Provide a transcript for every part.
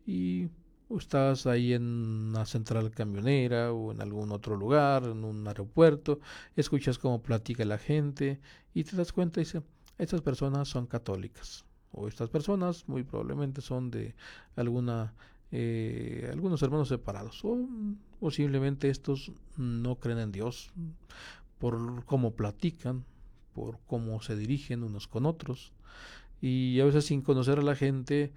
y estás ahí en una central camionera o en algún otro lugar, en un aeropuerto, escuchas cómo platica la gente y te das cuenta y dices, estas personas son católicas o estas personas muy probablemente son de alguna algunos hermanos separados o simplemente estos no creen en Dios por cómo platican, por cómo se dirigen unos con otros y a veces sin conocer a la gente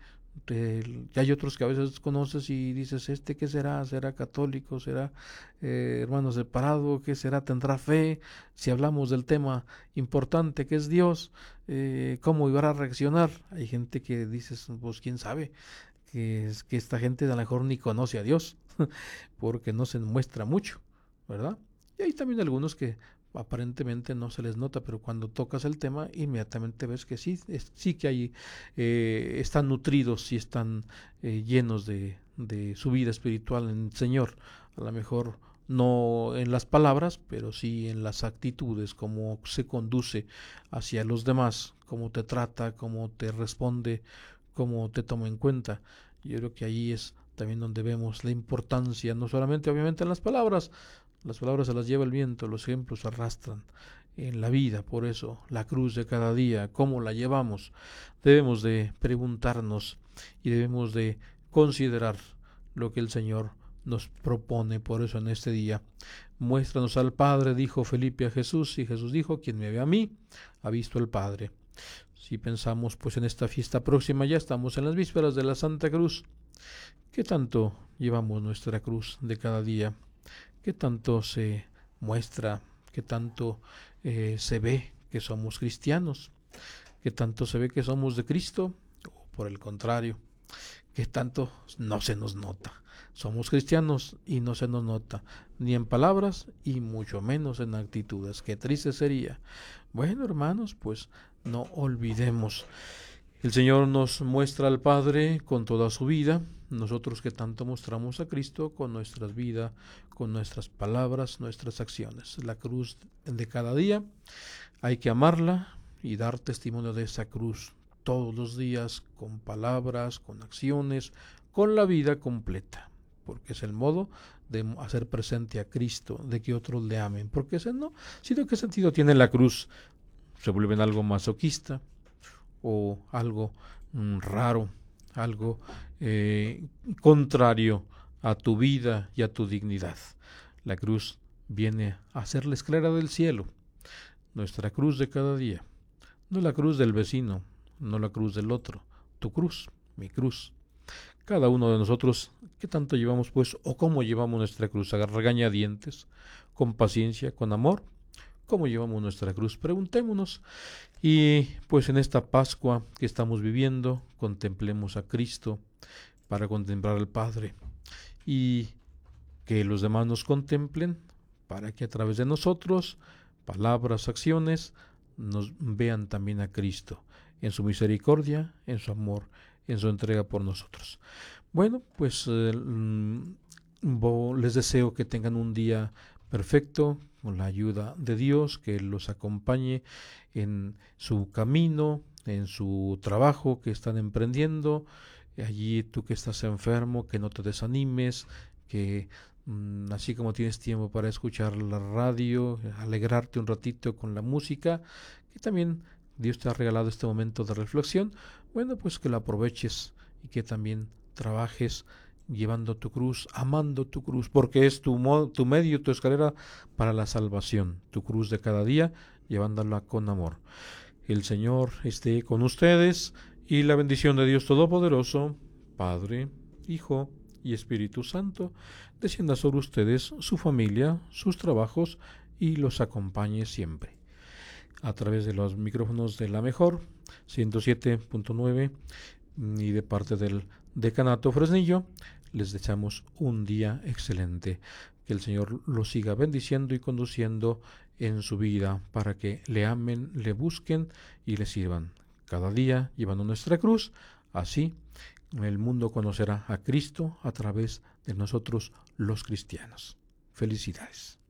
hay otros que a veces conoces y dices, ¿qué será? ¿Será católico? ¿Será hermano separado? ¿Qué será? ¿Tendrá fe? Si hablamos del tema importante que es Dios, ¿cómo iba a reaccionar? Hay gente que dices, pues quién sabe, que esta gente a lo mejor ni conoce a Dios, porque no se muestra mucho, ¿verdad? Y hay también algunos que aparentemente no se les nota, pero cuando tocas el tema, inmediatamente ves que sí, sí que hay, están nutridos y están llenos de su vida espiritual en el Señor. A lo mejor no en las palabras, pero sí en las actitudes, cómo se conduce hacia los demás, cómo te trata, cómo te responde, cómo te toma en cuenta. Yo creo que ahí es también donde vemos la importancia, no solamente obviamente en las palabras se las lleva el viento, los ejemplos arrastran en la vida, por eso la cruz de cada día, cómo la llevamos, debemos de preguntarnos y debemos de considerar lo que el Señor nos propone. Por eso en este día, muéstranos al Padre, dijo Felipe a Jesús, y Jesús dijo, quien me ve a mí, ha visto al Padre. Si pensamos pues en esta fiesta próxima, ya estamos en las vísperas de la Santa Cruz. ¿Qué tanto llevamos nuestra cruz de cada día? ¿Qué tanto se muestra? ¿Qué tanto se ve que somos cristianos? ¿Qué tanto se ve que somos de Cristo? O por el contrario, ¿qué tanto no se nos nota? Somos cristianos y no se nos nota, ni en palabras y mucho menos en actitudes. Qué triste sería. Bueno, hermanos, pues no olvidemos. El Señor nos muestra al Padre con toda su vida, nosotros que tanto mostramos a Cristo con nuestras vidas, con nuestras palabras, nuestras acciones. La cruz de cada día, hay que amarla y dar testimonio de esa cruz todos los días, con palabras, con acciones, con la vida completa, porque es el modo de hacer presente a Cristo, de que otros le amen, porque ese no, sino qué sentido tiene la cruz, se vuelve en algo masoquista o algo raro, algo contrario a tu vida y a tu dignidad. La cruz viene a ser la escalera del cielo, nuestra cruz de cada día, no la cruz del vecino, no la cruz del otro, tu cruz, mi cruz. Cada uno de nosotros, ¿qué tanto llevamos pues o cómo llevamos nuestra cruz? ¿A regañadientes, con paciencia, con amor? ¿Cómo llevamos nuestra cruz? Preguntémonos. Y pues en esta Pascua que estamos viviendo, contemplemos a Cristo para contemplar al Padre y que los demás nos contemplen para que a través de nosotros, palabras, acciones, nos vean también a Cristo en su misericordia, en su amor, en su entrega por nosotros. Bueno, pues les deseo que tengan un día perfecto, con la ayuda de Dios, que los acompañe en su camino, en su trabajo que están emprendiendo. Allí tú que estás enfermo, que no te desanimes, que así como tienes tiempo para escuchar la radio, alegrarte un ratito con la música, que también Dios te ha regalado este momento de reflexión, bueno, pues que lo aproveches y que también trabajes llevando tu cruz, amando tu cruz, porque es tu medio, tu escalera para la salvación, tu cruz de cada día, llevándola con amor. El Señor esté con ustedes y la bendición de Dios Todopoderoso, Padre, Hijo y Espíritu Santo, descienda sobre ustedes, su familia, sus trabajos y los acompañe siempre. A través de los micrófonos de la Mejor 107.9 y de parte del Decanato Fresnillo, les deseamos un día excelente. Que el Señor los siga bendiciendo y conduciendo en su vida para que le amen, le busquen y le sirvan. Cada día llevando nuestra cruz, así el mundo conocerá a Cristo a través de nosotros los cristianos. Felicidades.